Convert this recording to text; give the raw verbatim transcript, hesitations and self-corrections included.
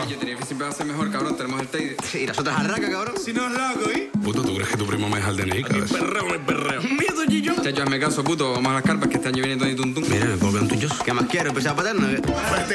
guapa. Yo tenía que siempre va a ser mejor, cabrón. Tenemos el Teide. Sí, y las otras arracas, cabrón. Si no es loco, ¿eh? Puto, ¿tú crees que tu primo me deja el D N I, cabrón? Perreo, me perreo. Miedo, Gillo. Chacho, hazme caso, puto. Vamos a las carpas que este año viene todo y tuntum. Mira, ¿me puedo ver un tuyo? ¿Qué más quiero? ¿Empezar a paterno?